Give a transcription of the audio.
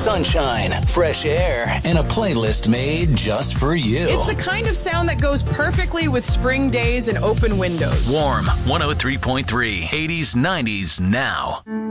sunshine, fresh air, and a playlist made just for you. It's the kind of sound that goes perfectly with spring days and open windows. Warm 103.3, 80s, 90s now.